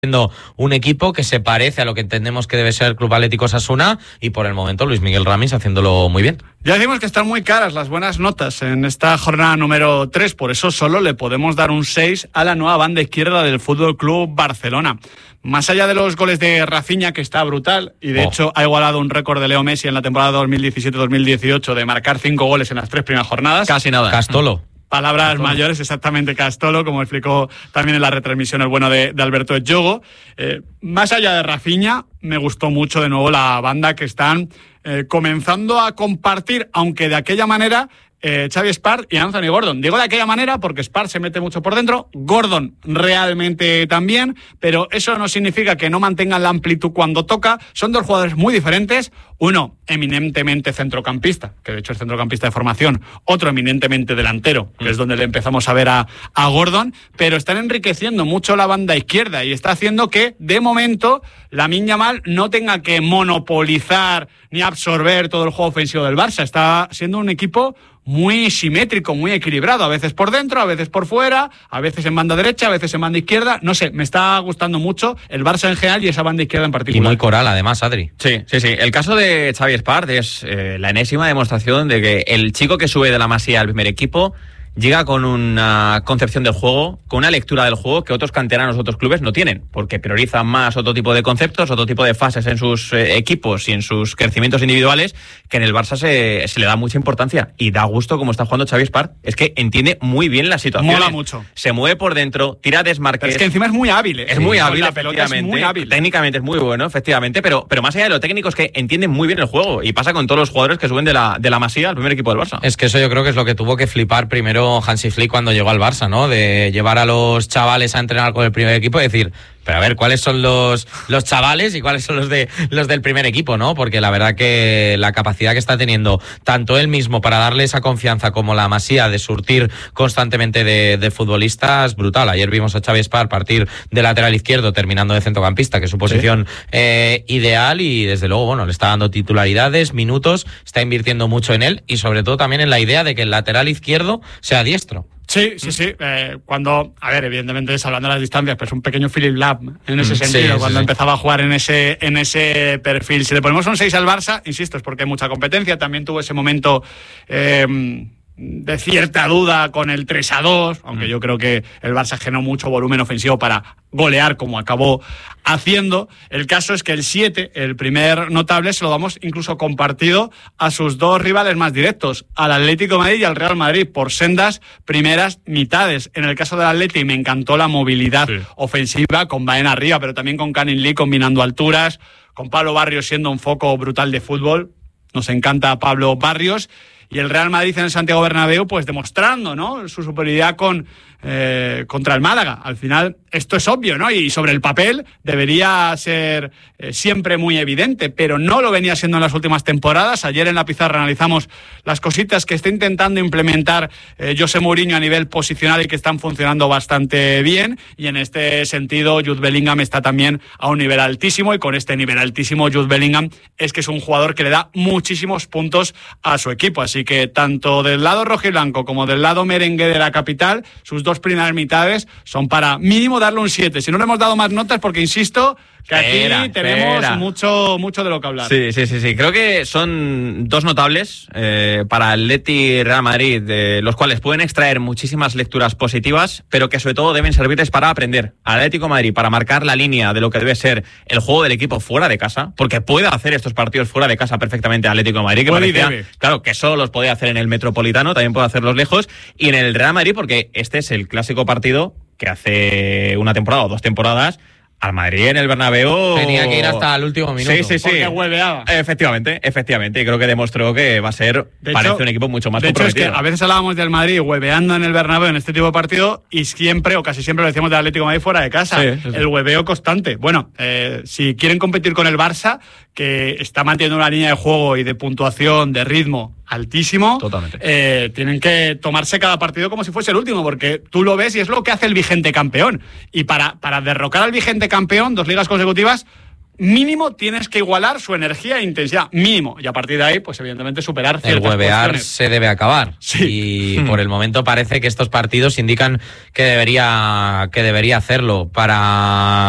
siendo un equipo que se parece a lo que entendemos que debe ser el Club Atlético Osasuna, y por el momento Luis Miguel Ramis haciéndolo muy bien. Ya decimos que están muy caras las buenas notas en esta jornada número 3, por eso solo le podemos dar un 6 a la nueva banda izquierda del Fútbol Club Barcelona. Más allá de los goles de Rafinha, que está brutal, y de hecho ha igualado un récord de Leo Messi en la temporada 2017-2018 de marcar 5 goles en las 3 primeras jornadas. Casi nada. Castolo. Palabras mayores, exactamente, Castolo, como explicó también en la retransmisión el bueno de Alberto Echogo. Más allá de Rafinha, me gustó mucho de nuevo la banda que están comenzando a compartir, aunque de aquella manera, Xavi Espart y Anthony Gordon. Digo de aquella manera porque Espart se mete mucho por dentro, Gordon realmente también, pero eso no significa que no mantengan la amplitud cuando toca. Son dos jugadores muy diferentes, uno eminentemente centrocampista, que de hecho es centrocampista de formación, otro eminentemente delantero, que es donde le empezamos a ver a Gordon, pero están enriqueciendo mucho la banda izquierda y está haciendo que, de momento, Lamine Yamal no tenga que monopolizar ni absorber todo el juego ofensivo del Barça. Está siendo un equipo muy simétrico, muy equilibrado, a veces por dentro, a veces por fuera, a veces en banda derecha, a veces en banda izquierda. No sé, me está gustando mucho el Barça en general y esa banda izquierda en particular. Y muy coral, además, Adri. Sí. El caso de Xavi Espart es la enésima demostración de que el chico que sube de la Masía al primer equipo llega con una concepción del juego, con una lectura del juego que otros canteranos, otros clubes no tienen, porque priorizan más otro tipo de conceptos, otro tipo de fases en sus equipos y en sus crecimientos individuales, que en el Barça se le da mucha importancia. Y da gusto como está jugando Xavi Espart. Es que entiende muy bien la situación. Mola mucho. Se mueve por dentro, tira desmarques. Pero es que encima es muy hábil. Es muy hábil, la pelota es muy hábil. Técnicamente es muy bueno, efectivamente, pero más allá de lo técnico es que entiende muy bien el juego. Y pasa con todos los jugadores que suben de la Masía al primer equipo del Barça. Es que eso yo creo que es lo que tuvo que flipar primero Hansi Flick cuando llegó al Barça, ¿no? De llevar a los chavales a entrenar con el primer equipo y decir, pero a ver, ¿cuáles son los chavales y cuáles son los del primer equipo, ¿no? Porque la verdad que la capacidad que está teniendo tanto él mismo para darle esa confianza como la Masía de surtir constantemente de futbolistas, brutal. Ayer vimos a Xavi Espart partir de lateral izquierdo terminando de centrocampista, que es su posición ideal, y desde luego, bueno, le está dando titularidades, minutos, está invirtiendo mucho en él y sobre todo también en la idea de que el lateral izquierdo sea diestro. Sí. Cuando, a ver, evidentemente hablando de las distancias, pero es un pequeño Philip Lahm en ese sentido, cuando empezaba a jugar en ese perfil. Si le ponemos un 6 al Barça, insisto, es porque hay mucha competencia. También tuvo ese momento de cierta duda con el 3-2, aunque yo creo que el Barça generó mucho volumen ofensivo para golear como acabó haciendo. El caso es que el 7, el primer notable, se lo damos incluso compartido a sus dos rivales más directos, al Atlético de Madrid y al Real Madrid, por sendas primeras mitades. En el caso del Atlético me encantó la movilidad ofensiva, con Baena arriba, pero también con Canning Lee combinando alturas, con Pablo Barrios siendo un foco brutal de fútbol. Nos encanta Pablo Barrios. Y el Real Madrid en el Santiago Bernabéu, pues demostrando, ¿no?, su superioridad contra el Málaga. Al final, esto es obvio, ¿no? Y sobre el papel debería ser siempre muy evidente, pero no lo venía siendo en las últimas temporadas. Ayer en la pizarra analizamos las cositas que está intentando implementar José Mourinho a nivel posicional y que están funcionando bastante bien. Y en este sentido, Jude Bellingham está también a un nivel altísimo, y con este nivel altísimo, Jude Bellingham es que es un jugador que le da muchísimos puntos a su equipo. Así que tanto del lado rojiblanco como del lado merengue de la capital, sus dos primeras mitades son para mínimo darle un 7. Si no le hemos dado más notas, porque insisto que aquí tenemos mucho de lo que hablar. Sí. Creo que son dos notables para Atleti y Real Madrid, de los cuales pueden extraer muchísimas lecturas positivas, pero que sobre todo deben servirles para aprender. Atlético de Madrid, para marcar la línea de lo que debe ser el juego del equipo fuera de casa, porque puede hacer estos partidos fuera de casa perfectamente Atlético de Madrid, que parecía, claro, que solo los podía hacer en el Metropolitano, también puede hacerlos lejos, y en el Real Madrid, porque este es el clásico partido que hace una temporada o 2 temporadas al Madrid en el Bernabéu tenía que ir hasta el último minuto. Sí. Porque hueveaba. Efectivamente. Y creo que demostró que va a ser, parece un equipo mucho más comprometido. De hecho, es que a veces hablábamos del Madrid hueveando en el Bernabéu en este tipo de partido, y siempre, o casi siempre, lo decíamos del Atlético de Madrid fuera de casa. Sí. El hueveo constante. Bueno, si quieren competir con el Barça, que está manteniendo una línea de juego y de puntuación, de ritmo altísimo, totalmente, tienen que tomarse cada partido como si fuese el último, porque tú lo ves y es lo que hace el vigente campeón. Y para derrocar al vigente campeón, 2 ligas consecutivas, mínimo tienes que igualar su energía e intensidad, mínimo, y a partir de ahí, pues evidentemente superar ciertas cuestiones. El huevear se debe acabar, sí. Y por el momento parece que estos partidos indican que debería hacerlo. Para